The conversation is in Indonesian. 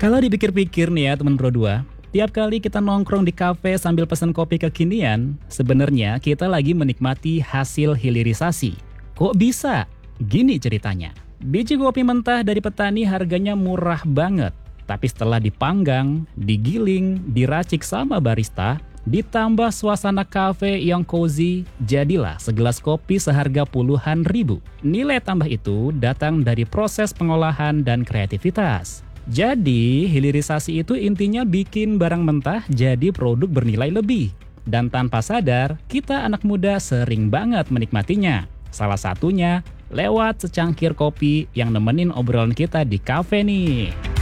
Kalau dipikir-pikir nih ya teman Pro 2, tiap kali kita nongkrong di kafe sambil pesan kopi kekinian, sebenarnya kita lagi menikmati hasil hilirisasi. Kok bisa? Gini ceritanya. Biji kopi mentah dari petani harganya murah banget. Tapi setelah dipanggang, digiling, diracik sama barista, ditambah suasana kafe yang cozy, jadilah segelas kopi seharga puluhan ribu. Nilai tambah itu datang dari proses pengolahan dan kreativitas. Jadi, hilirisasi itu intinya bikin barang mentah jadi produk bernilai lebih. Dan tanpa sadar, kita anak muda sering banget menikmatinya. Salah satunya lewat secangkir kopi yang nemenin obrolan kita di kafe nih.